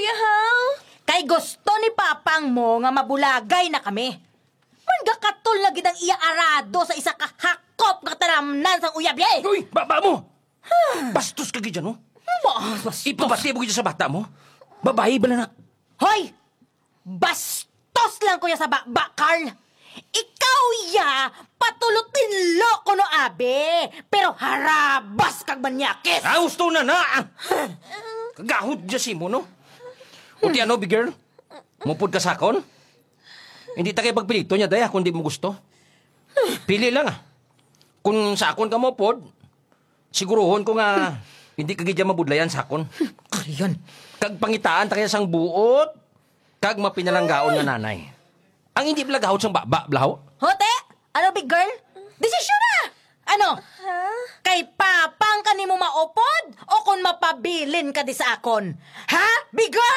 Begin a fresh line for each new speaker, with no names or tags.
Kuya Hal?
Kay gusto ni papang mo nga mabulagay na kami. Manga katol na gidang iya arado sa isa ka hakop nga taramnan sang uyab yay.
Uy, baba mo! Bastos ka gidyan, no? Ipabati mo gidyan sa bata mo? Babae ba na?
Hoy! Bastos lang kuya sa bakba, Carl. Ikaw ya, patulutin loko no abe. Pero harabas kag manyakis.
Ah, gusto na na! Kagahod dyan si mo, no? Uti ano, big girl? Mupod ka sakon? Hindi ta kayo pagpilito niya, daya, kung di mo gusto. Pili lang, ah. Kung sakon ka mupod, siguruhon ko nga hindi ka gidya mabudlayan sakon.
Ayun.
Kag pangitaan ta kaya sang buot, kag mapinalanggaon nga nanay. Ang hindi blagahon sang baba, blaho.
Hote, ano big girl? Desisyon na! Ano? Kay papang ka ni mo maupod o kung mapabilin ka di sa akon? Ha? Big girl!